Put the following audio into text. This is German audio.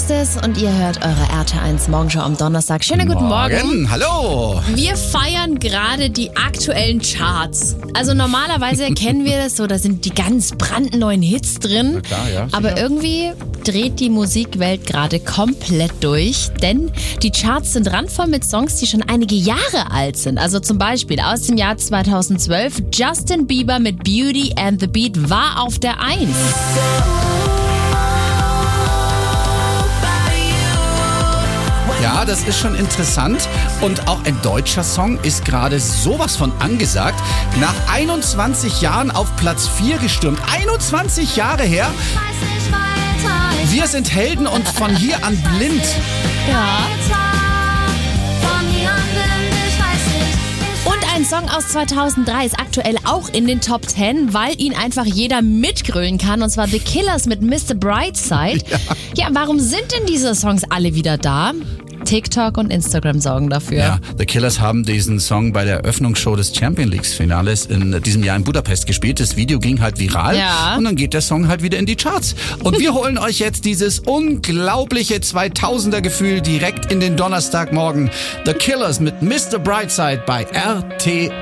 ist es und ihr hört eure RT1 Morgenshow am Donnerstag. Schönen guten Morgen. Hallo. Wir feiern gerade die aktuellen Charts. Also normalerweise kennen wir das so, da sind die ganz brandneuen Hits drin. Na klar, ja, sicher. Aber irgendwie dreht die Musikwelt gerade komplett durch, denn die Charts sind randvoll mit Songs, die schon einige Jahre alt sind. Also zum Beispiel aus dem Jahr 2012, Justin Bieber mit Beauty and the Beat war auf der 1. Ja, das ist schon interessant. Und auch ein deutscher Song ist gerade sowas von angesagt. Nach 21 Jahren auf Platz 4 gestürmt. 21 Jahre her. Wir sind Helden und von hier an blind. Ja. Und ein Song aus 2003 ist aktuell auch in den Top 10, weil ihn einfach jeder mitgrölen kann. Und zwar The Killers mit Mr. Brightside. Ja, warum sind denn diese Songs alle wieder da? TikTok und Instagram sorgen dafür. Ja, The Killers haben diesen Song bei der Eröffnungsshow des Champions League-Finales in diesem Jahr in Budapest gespielt. Das Video ging halt viral und dann geht der Song halt wieder in die Charts. Und wir holen euch jetzt dieses unglaubliche 2000er-Gefühl direkt in den Donnerstagmorgen. The Killers mit Mr. Brightside bei RT1.